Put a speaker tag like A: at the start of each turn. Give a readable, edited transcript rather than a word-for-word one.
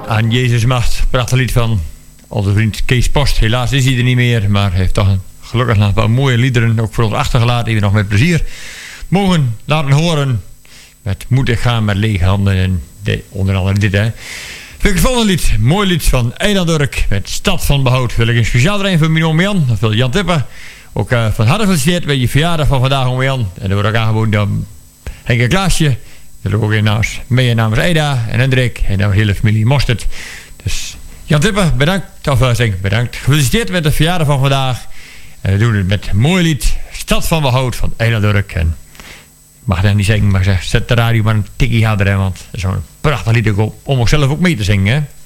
A: Aan Jezus Macht. Prachtig lied van onze vriend Kees Post. Helaas is hij er niet meer, maar hij heeft toch gelukkig nog wel mooie liederen ook voor ons achtergelaten die we nog met plezier mogen laten horen. Met Moet ik gaan met lege handen en onder andere dit, hè. Vind ik het volgende lied. Mooi lied van Eiland Urk met Stad van Behoud. Wil ik een speciaal erin voor mijn oom Jan. Dat wil Jan Tipper. Ook van harte gefeliciteerd met je verjaardag van vandaag, oom Jan. En dan wordt ook aangeboden door Henk en Klaasje. Dat wil ik ook in namens Eda en Hendrik en de hele familie Mostert. Dus Jan Tipper, bedankt. Bedankt. Gefeliciteerd met de verjaardag van vandaag. En we doen het met een mooi lied. Stad van Behoud van Eiland Urk. En ik mag dat niet zeggen, maar ik zeg, zet de radio maar een tikkie harder, hè, want het is zo'n prachtig lied om ook zelf ook mee te zingen, hè.